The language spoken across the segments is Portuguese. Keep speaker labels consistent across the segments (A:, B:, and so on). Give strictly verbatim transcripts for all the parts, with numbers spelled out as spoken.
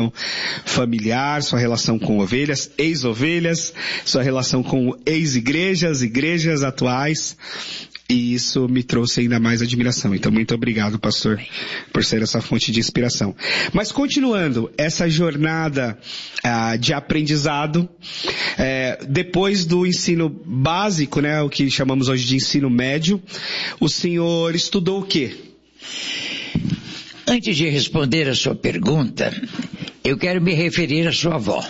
A: relação familiar, sua relação com ovelhas, ex-ovelhas, sua relação com ex-igrejas, igrejas atuais. E isso me trouxe ainda mais admiração. Então, muito obrigado, pastor, por ser essa fonte de inspiração. Mas continuando essa jornada ah, de aprendizado, é, depois do ensino básico, né, o que chamamos hoje de ensino médio, o senhor estudou o quê?
B: Antes de responder a sua pergunta, eu quero me referir à sua avó.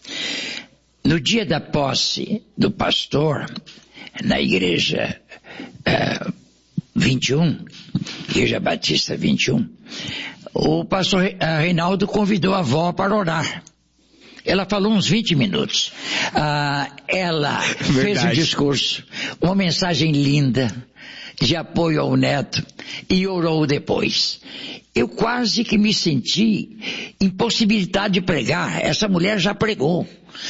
B: No dia da posse do pastor, na igreja uh, vinte e um, Igreja Batista vinte e um, o pastor Reinaldo convidou a avó para orar. Ela falou uns vinte minutos. Uh, ela Verdade. fez um discurso, uma mensagem linda de apoio ao neto e orou depois. Eu quase que me senti impossibilitado de pregar. Essa mulher já pregou.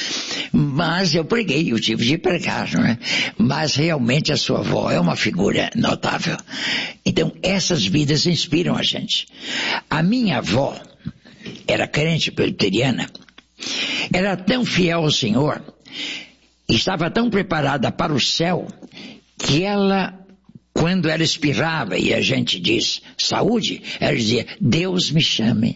B: Mas eu preguei, eu tive de pregar, não é? Mas realmente a sua avó é uma figura notável. Então essas vidas inspiram a gente. A minha avó era crente presbiteriana, era tão fiel ao Senhor, estava tão preparada para o céu, que ela, quando ela espirrava e a gente diz saúde, ela dizia, Deus me chame.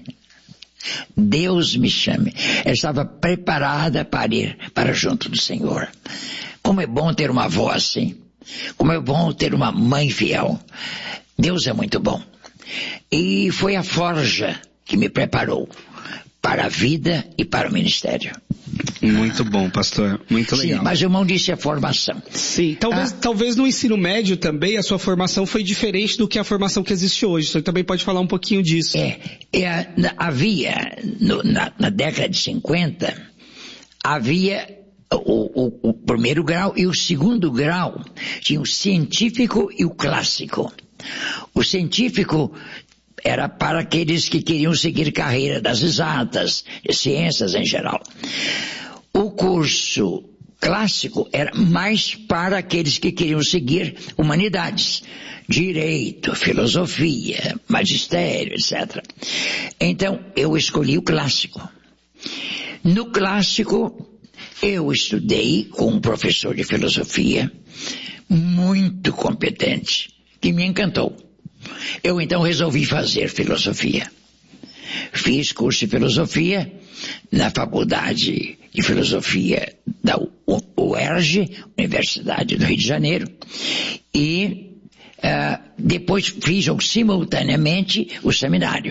B: Deus me chame. Ela estava preparada para ir para junto do Senhor. Como é bom ter uma avó assim. Como é bom ter uma mãe fiel. Deus é muito bom. E foi a forja que me preparou para a vida e para o ministério.
A: Muito bom, pastor. Muito legal.
B: Sim, mas o irmão disse a formação.
A: Sim, talvez,
B: ah,
A: talvez no ensino médio também a sua formação foi diferente do que a formação que existe hoje. Você também pode falar um pouquinho disso.
B: É, é havia, no, na, na década de cinquenta, havia o, o, o primeiro grau e o segundo grau. Tinha o científico e o clássico. O científico era para aqueles que queriam seguir carreira das exatas, de ciências em geral. O curso clássico era mais para aqueles que queriam seguir humanidades, direito, filosofia, magistério, etcétera. Então, eu escolhi o clássico. No clássico, eu estudei com um professor de filosofia muito competente, que me encantou. Eu então resolvi fazer filosofia. Fiz curso de filosofia na Faculdade de Filosofia da U E R J, Universidade do Rio de Janeiro, e uh, depois fiz simultaneamente o seminário.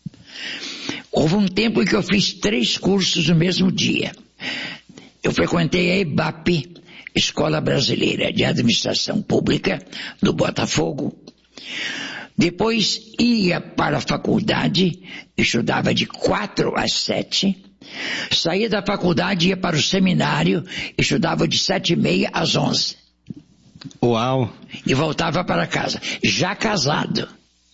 B: Houve um tempo em que eu fiz três cursos no mesmo dia. Eu frequentei a EBAP, Escola Brasileira de Administração Pública, do Botafogo. Depois ia para a faculdade, estudava de quatro às sete, saía da faculdade, ia para o seminário, estudava de sete e meia às onze.
A: Uau!
B: E voltava para casa, já casado.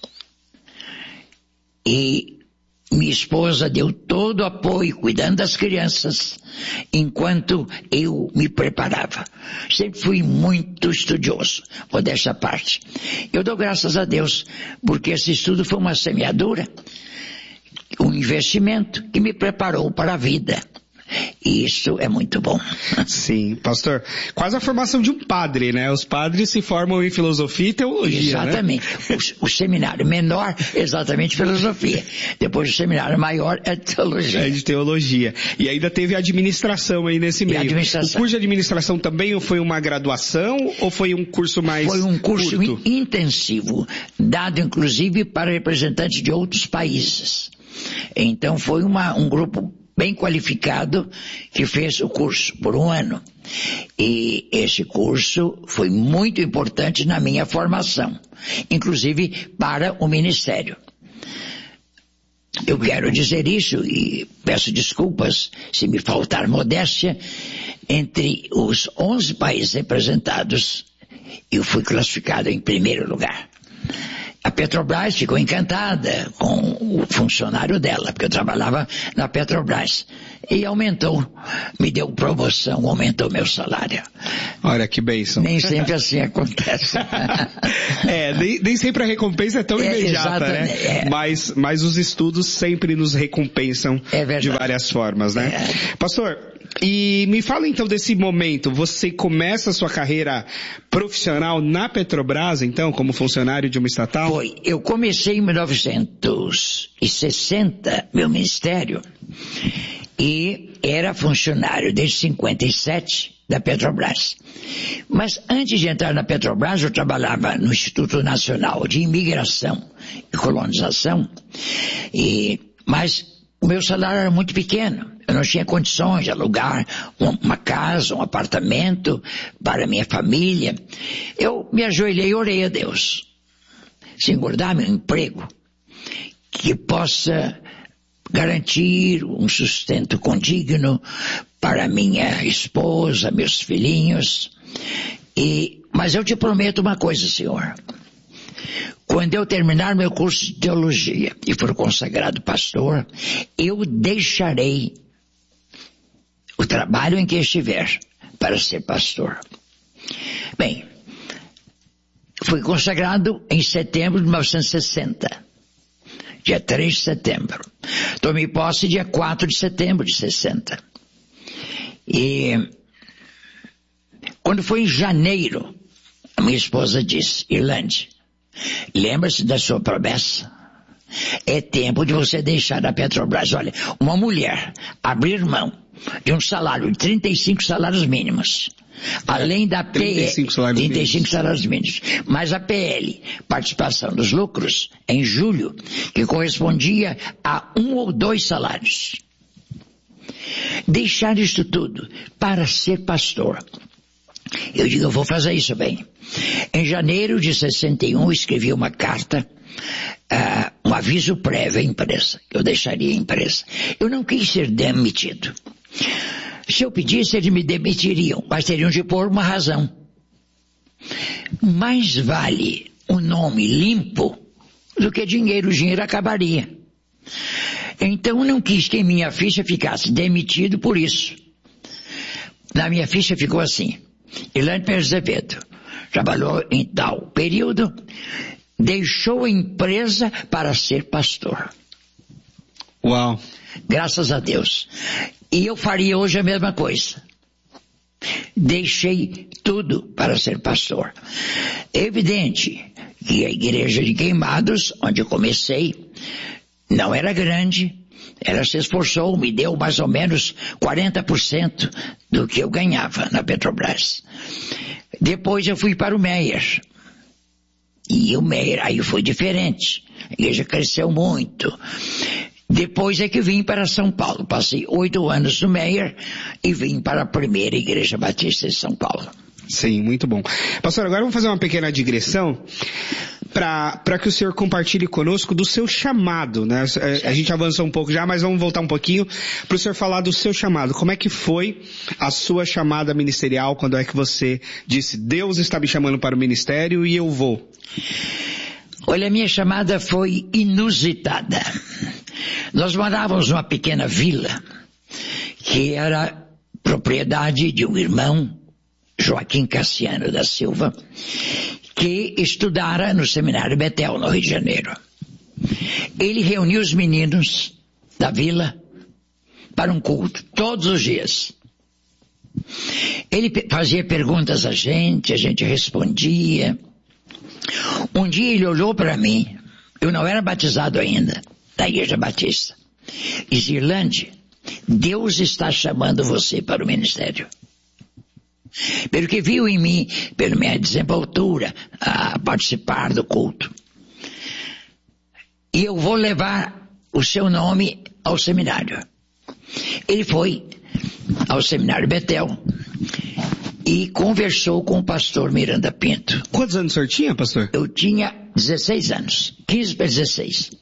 B: E minha esposa deu todo o apoio, cuidando das crianças, enquanto eu me preparava. Sempre fui muito estudioso, modéstia à parte. Eu dou graças a Deus, porque esse estudo foi uma semeadura, um investimento que me preparou para a vida. E isso é muito bom.
A: Sim, pastor. Quase a formação de um padre, né? Os padres se formam em filosofia e teologia,
B: exatamente.
A: Né?
B: O, o seminário menor, exatamente filosofia. Depois o seminário maior é teologia.
A: É de teologia. E ainda teve administração aí nesse meio.
B: Administração.
A: O curso de administração também foi uma graduação ou foi um curso mais
B: Foi um curso
A: curto?
B: intensivo, dado inclusive para representantes de outros países. Então foi uma, um grupo bem qualificado que fez o curso por um ano. E esse curso foi muito importante na minha formação, inclusive para o ministério. Eu quero dizer isso e peço desculpas se me faltar modéstia. Entre os onze países representados, eu fui classificado em primeiro lugar. A Petrobras ficou encantada com o funcionário dela, porque eu trabalhava na Petrobras. E aumentou, me deu promoção, aumentou meu salário.
A: Olha que bênção.
B: Nem sempre assim acontece.
A: é, nem, nem sempre a recompensa é tão
B: é,
A: imediata, né?
B: É.
A: Mas, mas os estudos sempre nos recompensam
B: é
A: de várias formas, né?
B: É.
A: Pastor, e me fala então desse momento, você começa a sua carreira profissional na Petrobras, então, como funcionário de uma estatal?
B: Foi, eu comecei em mil novecentos e sessenta, meu ministério, e era funcionário desde cinquenta e sete da Petrobras. Mas antes de entrar na Petrobras, eu trabalhava no Instituto Nacional de Imigração e Colonização, e, mas o meu salário era muito pequeno. Eu não tinha condições de alugar uma casa, um apartamento para minha família. Eu me ajoelhei e orei a Deus. Senhor, dá-me um emprego que possa garantir um sustento condigno para minha esposa, meus filhinhos. E, mas eu te prometo uma coisa, Senhor. Quando eu terminar meu curso de teologia e for consagrado pastor, eu deixarei o trabalho em que estiver para ser pastor. Bem, fui consagrado em setembro de mil novecentos e sessenta. Dia três de setembro. Tomei posse dia quatro de setembro de sessenta. E quando foi em janeiro, a minha esposa disse, Irlande, lembra-se da sua promessa? É tempo de você deixar a Petrobras. Olha, uma mulher abrir mão de um salário de trinta e cinco salários mínimos, além da P L, trinta e cinco salários, trinta e cinco mínimos. salários mínimos, mas a P L, participação dos lucros, em julho, que correspondia a um ou dois salários. Deixar isso tudo para ser pastor. Eu digo, eu vou fazer isso bem. Em janeiro de sessenta e um, escrevi uma carta, uh, um aviso prévio à empresa. Eu deixaria a empresa. Eu não quis ser demitido. Se eu pedisse, eles me demitiriam, mas teriam de pôr uma razão. Mais vale um nome limpo do que dinheiro. O dinheiro acabaria. Então eu não quis que em minha ficha ficasse demitido por isso. Na minha ficha ficou assim. Irlande Pérez Azevedo trabalhou em tal período, deixou a empresa para ser pastor.
A: Uau!
B: Graças a Deus. E eu faria hoje a mesma coisa. Deixei tudo para ser pastor. É evidente que a igreja de Queimados, onde eu comecei, não era grande. Ela se esforçou, me deu mais ou menos quarenta por cento do que eu ganhava na Petrobras. Depois eu fui para o Meyer. E o Meyer, aí foi diferente. A igreja cresceu muito. Depois é que vim para São Paulo. Passei oito anos no Meyer e vim para a primeira igreja batista de São Paulo.
A: Sim, muito bom. Pastor, agora vamos fazer uma pequena digressão para que o senhor compartilhe conosco do seu chamado, né? A, a gente avançou um pouco já, mas vamos voltar um pouquinho para o senhor falar do seu chamado. Como é que foi a sua chamada ministerial? Quando é que você disse, Deus está me chamando para o ministério e eu vou?
B: Olha, a minha chamada foi inusitada. Nós morávamos numa pequena vila que era propriedade de um irmão, Joaquim Cassiano da Silva, que estudara no Seminário Betel, no Rio de Janeiro. Ele reuniu os meninos da vila para um culto, todos os dias. Ele fazia perguntas a gente, a gente respondia. Um dia ele olhou para mim, eu não era batizado ainda, da Igreja Batista, e disse, Irlande, Deus está chamando você para o ministério. Pelo que viu em mim, pela minha desenvoltura, a participar do culto. E eu vou levar o seu nome ao seminário. Ele foi ao seminário Betel e conversou com o pastor Miranda Pinto.
A: Quantos anos o senhor tinha, pastor?
B: Eu tinha dezesseis anos, quinze para dezesseis.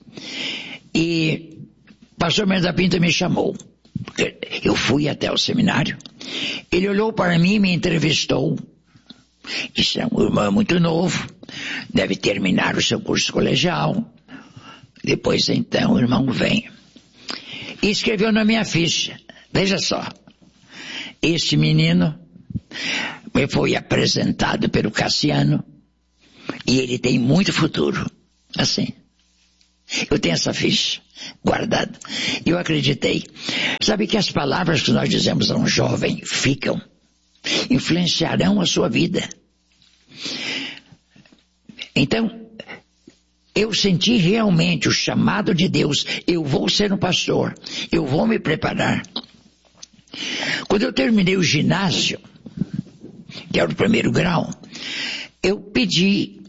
B: E o pastor Miranda Pinto me chamou. Eu fui até o seminário. Ele olhou para mim e me entrevistou. Disse, um irmão muito novo, deve terminar o seu curso colegial. Depois então o irmão vem. E escreveu na minha ficha, Veja só, este menino me foi apresentado pelo Cassiano e ele tem muito futuro, assim. Eu tenho essa ficha guardada. Eu acreditei. Sabe que as palavras que nós dizemos a um jovem ficam, influenciarão a sua vida. Então, eu senti realmente o chamado de Deus. Eu vou ser um pastor. Eu vou me preparar. Quando eu terminei o ginásio, que era o primeiro grau, eu pedi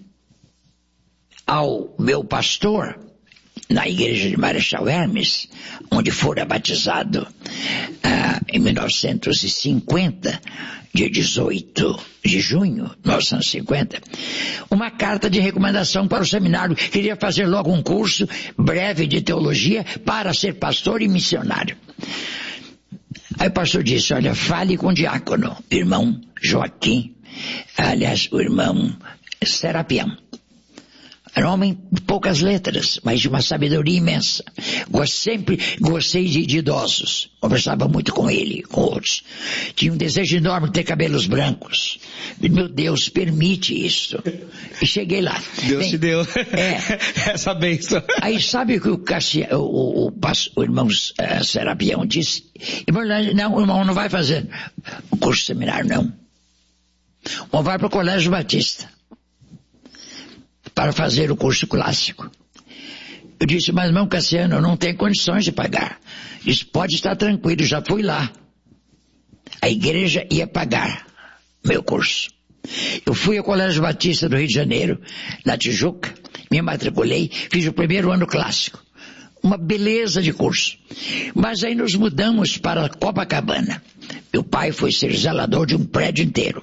B: ao meu pastor, na igreja de Marechal Hermes, onde fora batizado ah, em mil novecentos e cinquenta, dia dezoito de junho de mil novecentos e cinquenta, uma carta de recomendação para o seminário. Queria fazer logo um curso breve de teologia para ser pastor e missionário. Aí o pastor disse, olha, fale com o diácono, irmão Joaquim, aliás, o irmão Serapião. Era um homem de poucas letras, mas de uma sabedoria imensa. Gost, sempre gostei de, de idosos. Conversava muito com ele, com outros. Tinha um desejo enorme de ter cabelos brancos. Meu Deus, permite isso. E cheguei lá.
A: Deus
B: Bem,
A: te deu
B: é,
A: essa bênção. Aí
B: sabe o que o, Cassi, o, o, o, o irmão uh, Serapião disse? Irmão, não, o irmão não vai fazer o curso seminário, não. O irmão vai para o Colégio Batista para fazer o curso clássico. Eu disse, mas irmão Cassiano, eu não tenho condições de pagar. Disse, pode estar tranquilo, já fui lá. A igreja ia pagar meu curso. Eu fui ao Colégio Batista do Rio de Janeiro, na Tijuca, me matriculei, fiz o primeiro ano clássico. Uma beleza de curso. Mas aí nos mudamos para Copacabana. Meu pai foi ser zelador de um prédio inteiro.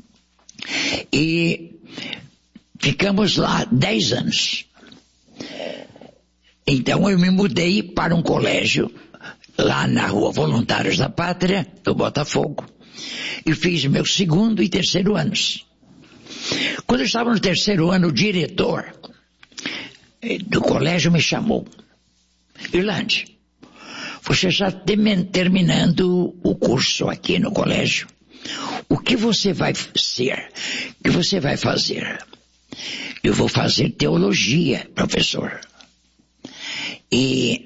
B: E ficamos lá dez anos. Então eu me mudei para um colégio lá na Rua Voluntários da Pátria, do Botafogo, e fiz meu segundo e terceiro anos. Quando eu estava no terceiro ano, o diretor do colégio me chamou. Irlande, você está terminando o curso aqui no colégio. O que você vai ser? O que você vai fazer? Eu vou fazer teologia, professor. E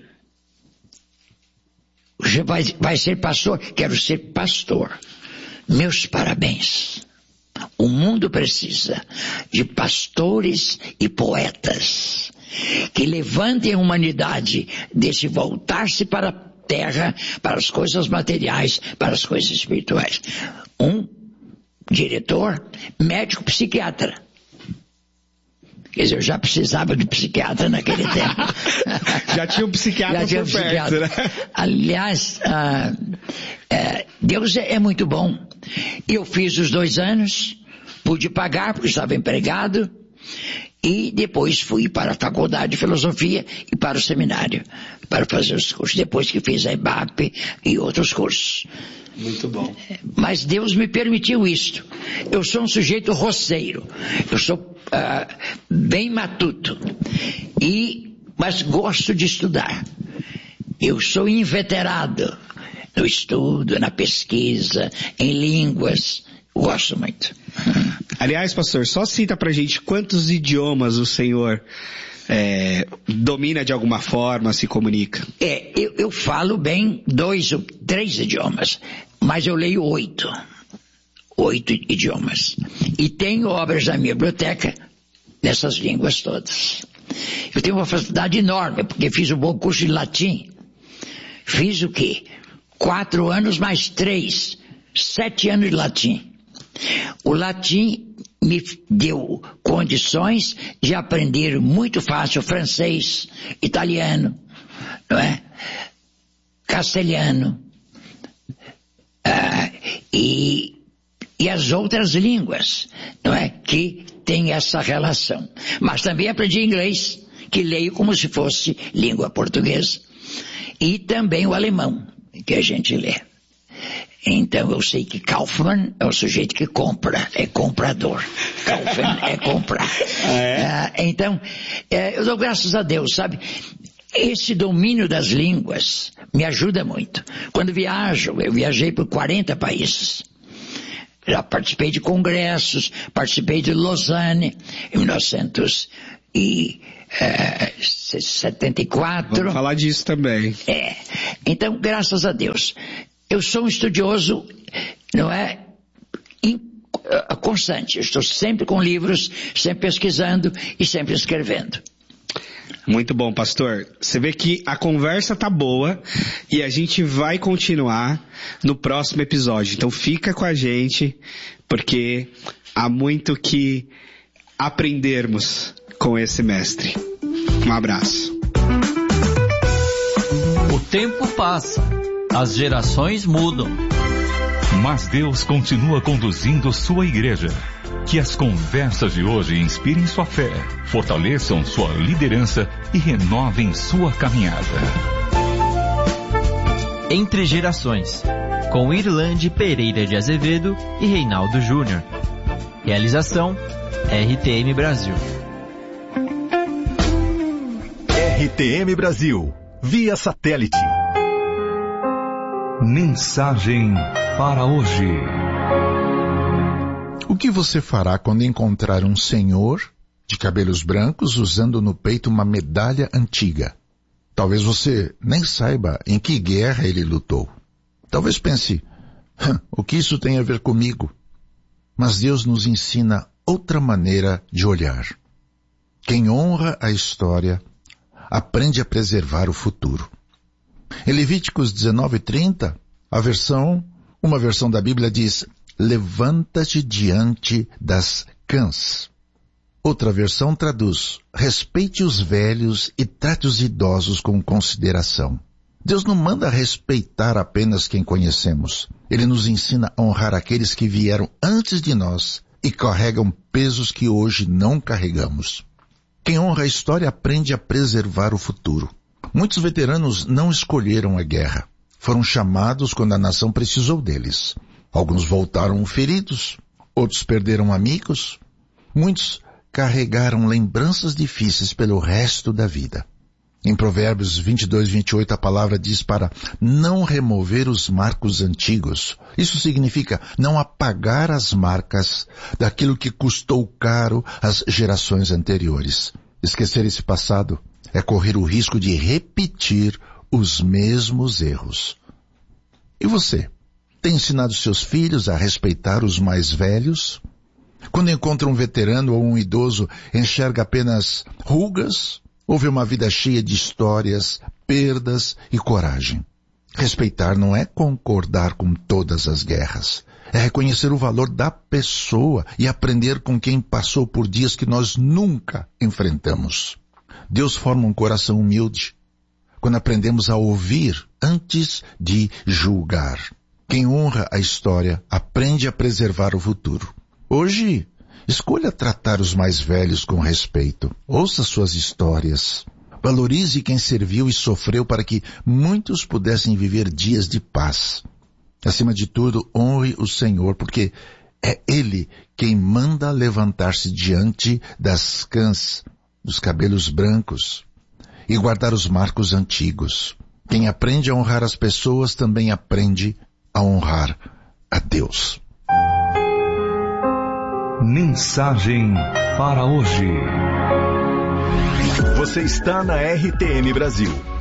B: você vai, vai ser pastor? Quero ser pastor. Meus parabéns. O mundo precisa de pastores e poetas que levantem a humanidade desse voltar-se para a terra, para as coisas materiais, para as coisas espirituais. Um diretor, médico, psiquiatra. Quer dizer, eu já precisava de psiquiatra naquele tempo.
A: Já tinha um psiquiatra já tinha por um perto, psiquiatra. Né?
B: Aliás, ah, é, Deus é, é muito bom. Eu fiz os dois anos, pude pagar porque estava empregado, e depois fui para a faculdade de filosofia e para o seminário, para fazer os cursos, depois que fiz a E B A P e outros cursos.
A: Muito bom.
B: Mas Deus me permitiu isto. Eu sou um sujeito roceiro. Eu sou uh, bem matuto. E, mas gosto de estudar. Eu sou inveterado no estudo, na pesquisa, em línguas. Gosto muito.
A: Aliás, pastor, só cita pra gente quantos idiomas o senhor é, domina de alguma forma, se comunica.
B: É, eu, eu falo bem dois ou três idiomas, mas eu leio oito. Oito idiomas. E tenho obras na minha biblioteca nessas línguas todas. Eu tenho uma facilidade enorme, porque fiz um bom curso de latim. Fiz o quê? Quatro anos mais três. Sete anos de latim. O latim me deu condições de aprender muito fácil francês, italiano, não é? Castelhano, ah, e, e as outras línguas, não é? Que tem essa relação. Mas também aprendi inglês, que leio como se fosse língua portuguesa, e também o alemão, que a gente lê. Então eu sei que Kaufmann é o sujeito que compra, é comprador. Kaufmann é comprar.
A: Ah, é?
B: Ah, então, é, eu dou graças a Deus, sabe? esse domínio das línguas me ajuda muito. Quando viajo, eu viajei por quarenta países. Já participei de congressos, participei de Lausanne em mil novecentos e setenta e quatro.
A: Vamos falar disso também.
B: É. Então, graças a Deus, eu sou um estudioso, não é, in, uh, constante. Eu estou sempre com livros, sempre pesquisando e sempre escrevendo.
A: Muito bom, pastor. Você vê que a conversa tá boa e a gente vai continuar no próximo episódio. Então fica com a gente, porque há muito que aprendermos com esse mestre. Um abraço.
C: O tempo passa, as gerações mudam.
D: Mas Deus continua conduzindo sua igreja. Que as conversas de hoje inspirem sua fé, fortaleçam sua liderança e renovem sua caminhada.
E: Entre Gerações, com Irlande Pereira de Azevedo e Reinaldo Júnior. Realização R T M Brasil.
F: R T M Brasil, via satélite.
D: Mensagem para hoje.
G: O que você fará quando encontrar um senhor de cabelos brancos usando no peito uma medalha antiga? Talvez você nem saiba em que guerra ele lutou. Talvez pense, o que isso tem a ver comigo? Mas Deus nos ensina outra maneira de olhar. Quem honra a história aprende a preservar o futuro. Em Levíticos dezenove, trinta, a versão, uma versão da Bíblia diz: levanta-te diante das cãs. Outra versão traduz: respeite os velhos e trate os idosos com consideração. Deus não manda respeitar apenas quem conhecemos. Ele nos ensina a honrar aqueles que vieram antes de nós e carregam pesos que hoje não carregamos. Quem honra a história aprende a preservar o futuro. Muitos veteranos não escolheram a guerra. Foram chamados quando a nação precisou deles. Alguns voltaram feridos, outros perderam amigos, muitos carregaram lembranças difíceis pelo resto da vida. Em Provérbios vinte e dois, vinte e oito, a palavra diz para não remover os marcos antigos. Isso significa não apagar as marcas daquilo que custou caro às gerações anteriores. Esquecer esse passado é correr o risco de repetir os mesmos erros. E você? Tem ensinado seus filhos a respeitar os mais velhos? Quando encontra um veterano ou um idoso, enxerga apenas rugas ou vê uma vida cheia de histórias, perdas e coragem? Respeitar não é concordar com todas as guerras. É reconhecer o valor da pessoa e aprender com quem passou por dias que nós nunca enfrentamos. Deus forma um coração humilde quando aprendemos a ouvir antes de julgar. Quem honra a história aprende a preservar o futuro. Hoje, escolha tratar os mais velhos com respeito. Ouça suas histórias. Valorize quem serviu e sofreu para que muitos pudessem viver dias de paz. Acima de tudo, honre o Senhor, porque é Ele quem manda levantar-se diante das cãs, dos cabelos brancos, e guardar os marcos antigos. Quem aprende a honrar as pessoas também aprende a honrar a Deus.
D: Mensagem para hoje.
F: Você está na R T M Brasil,